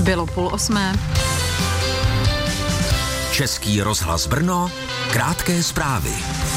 Bylo 7:30. Český rozhlas Brno, krátké zprávy.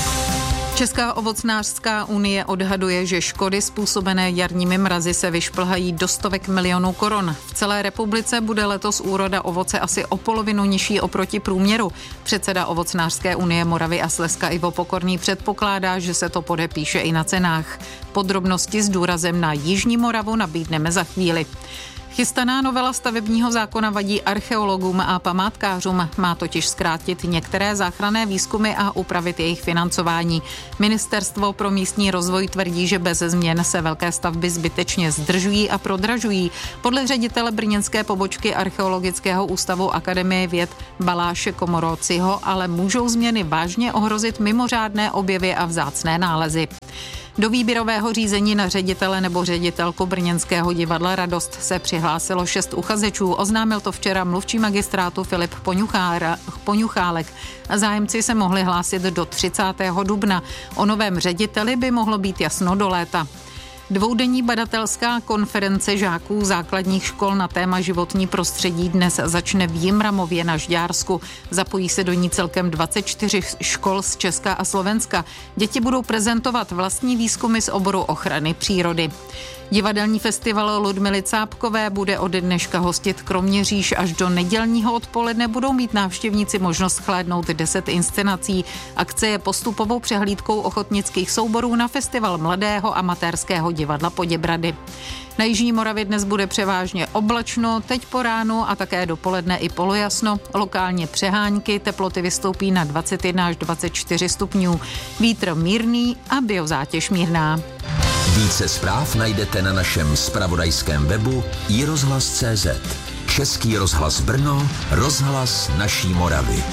Česká ovocnářská unie odhaduje, že škody způsobené jarními mrazy se vyšplhají do stovek milionů korun. V celé republice bude letos úroda ovoce asi o polovinu nižší oproti průměru. Předseda ovocnářské unie Moravy a Slezska Ivo Pokorný předpokládá, že se to podepíše i na cenách. Podrobnosti s důrazem na Jižní Moravu nabídneme za chvíli. Chystaná novela stavebního zákona vadí archeologům a památkářům, má totiž zkrátit některé záchranné výzkumy a upravit jejich financování. Ministerstvo pro místní rozvoj tvrdí, že bez změn se velké stavby zbytečně zdržují a prodražují. Podle ředitele brněnské pobočky Archeologického ústavu Akademie věd Baláše Komorociho ale můžou změny vážně ohrozit mimořádné objevy a vzácné nálezy. Do výběrového řízení na ředitele nebo ředitelku brněnského divadla Radost se přihlásilo 6 uchazečů. Oznámil to včera mluvčí magistrátu Filip Poňuchálek. Zájemci se mohli hlásit do 30. dubna. O novém řediteli by mohlo být jasno do léta. Dvoudenní badatelská konference žáků základních škol na téma životní prostředí dnes začne v Jimramově na Žďársku. Zapojí se do ní celkem 24 škol z Česka a Slovenska. Děti budou prezentovat vlastní výzkumy z oboru ochrany přírody. Divadelní festival Ludmily Cápkové bude od dneška hostit Kroměříž. Až do nedělního odpoledne budou mít návštěvníci možnost shlédnout 10 inscenací. Akce je postupovou přehlídkou ochotnických souborů na festival mladého amatérského divadla Poděbrady. Na Jižní Moravě dnes bude převážně oblačno, teď po ránu a také dopoledne i polojasno. Lokálně přehánky, teploty vystoupí na 21 až 24 stupňů. Vítr mírný a biozátěž mírná. Více zpráv najdete na našem zpravodajském webu iRozhlas.cz. Český rozhlas Brno, rozhlas naší Moravy.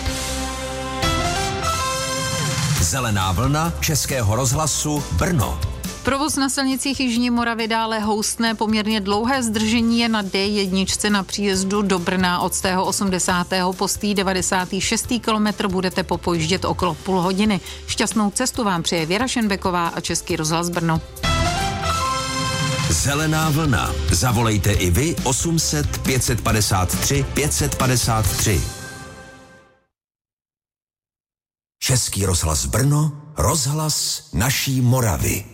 Zelená vlna Českého rozhlasu Brno. Provoz na silnicích Jižní Moravy dále houstne, poměrně dlouhé zdržení je na D1 na příjezdu do Brna od z 80. po 96. kilometr budete popojíždět okolo půl hodiny. Šťastnou cestu vám přeje Věra Šenbeková a Český rozhlas Brno. Zelená vlna. Zavolejte i vy 800 553 553. Český rozhlas Brno, rozhlas naší Moravy.